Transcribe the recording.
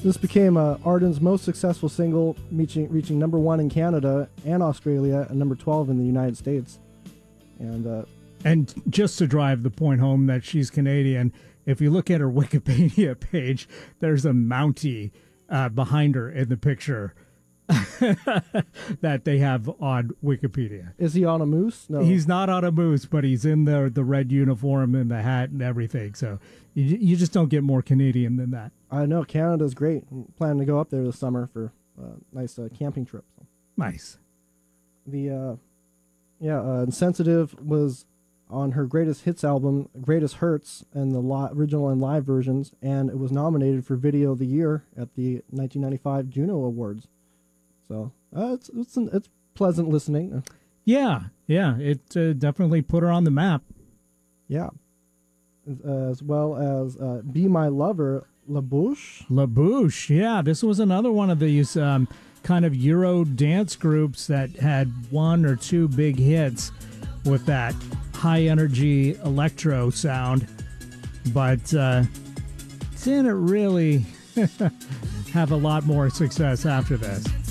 This became Arden's most successful single, reaching number 1 in Canada and Australia and number 12 in the United States. And just to drive the point home that she's Canadian, if you look at her Wikipedia page, there's a Mountie behind her in the picture that they have on Wikipedia. Is he on a moose? No. He's not on a moose, but he's in the red uniform and the hat and everything. So you just don't get more Canadian than that. I know. Canada's great. I'm planning to go up there this summer for a nice camping trip. Nice. Insensitive was on her greatest hits album, Greatest Hurts, and the original and live versions, and it was nominated for Video of the Year at the 1995 Juno Awards. So it's pleasant listening. Yeah, it definitely put her on the map. Yeah, as well as Be My Lover, La Bouche. La Bouche, yeah, this was another one of these kind of Euro dance groups that had one or two big hits with that high-energy electro sound, but didn't really have a lot more success after this.